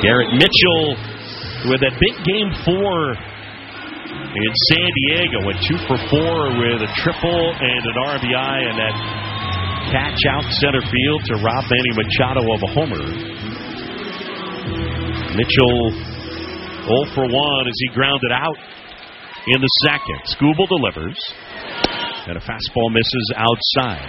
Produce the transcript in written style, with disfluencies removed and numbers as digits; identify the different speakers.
Speaker 1: Garrett Mitchell with a big game 4 in San Diego. Went 2 for 4 with a triple and an RBI, and that catch out center field to rob Manny Machado of a homer. Mitchell 0 for 1 as he grounded out in the second. Skubal delivers, and a fastball misses outside.